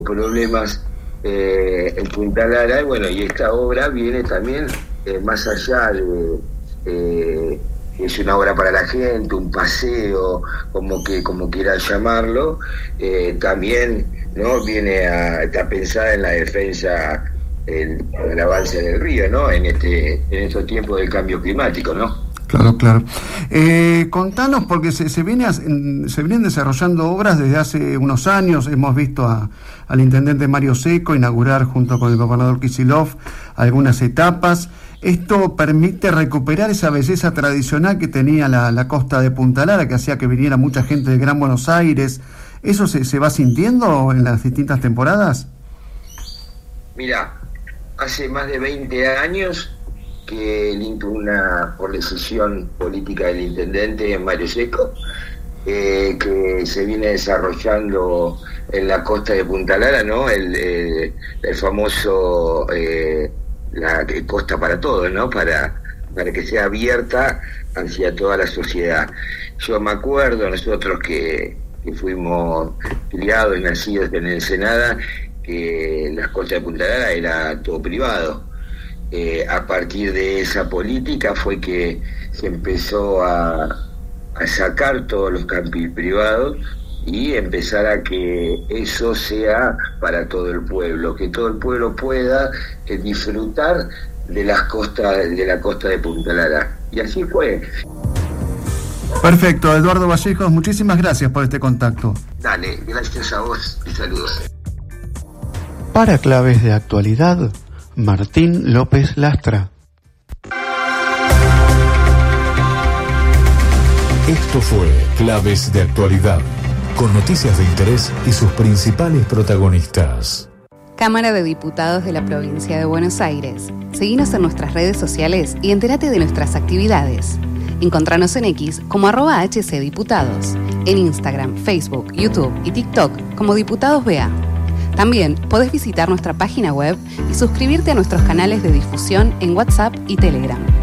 problemas en Punta Lara, y bueno, y esta obra viene también más allá de es una obra para la gente, un paseo, como quiera llamarlo, también, ¿no? Está pensada en la defensa, el avance del río, ¿no? En estos tiempos del cambio climático, ¿no? Claro. Contanos, porque se vienen desarrollando obras desde hace unos años. Hemos visto al intendente Mario Seco inaugurar junto con el gobernador Kicillof algunas etapas. Esto permite recuperar esa belleza tradicional que tenía la costa de Punta Lara, que hacía que viniera mucha gente del Gran Buenos Aires. ¿Eso se va sintiendo en las distintas temporadas? Mira, hace más de 20 años que por decisión política del intendente Mario Seco, que se viene desarrollando en la costa de Punta Lara, ¿no? El famoso la costa para todos, ¿no? Para que sea abierta hacia toda la sociedad. Yo me acuerdo, nosotros que fuimos criados y nacidos en Ensenada, que la costa de Punta Lara era todo privado. A partir de esa política fue que se empezó a sacar todos los campings privados y empezar a que eso sea para todo el pueblo, que todo el pueblo pueda disfrutar de la costa de Punta Lara. Y así fue. Perfecto, Eduardo Vallejos, muchísimas gracias por este contacto. Dale, gracias a vos y saludos. Para claves de actualidad, Martín López Lastra. Esto fue Claves de Actualidad, con noticias de interés y sus principales protagonistas. Cámara de Diputados de la Provincia de Buenos Aires. Seguinos en nuestras redes sociales y entérate de nuestras actividades. Encontranos en X como @HCDiputados, en Instagram, Facebook, YouTube y TikTok como Diputados BA. También podés visitar nuestra página web y suscribirte a nuestros canales de difusión en WhatsApp y Telegram.